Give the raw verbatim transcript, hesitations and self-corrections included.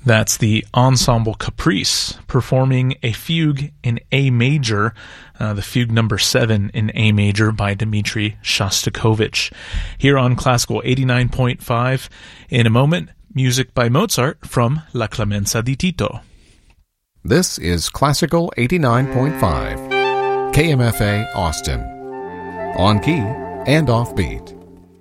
That's the Ensemble Caprice performing a fugue in A major, uh, the fugue number seven in A major by Dmitri Shostakovich. Here on Classical eighty-nine point five, in a moment, music by Mozart from La Clemenza di Tito. This is Classical eighty-nine point five, K M F A Austin, on key and offbeat.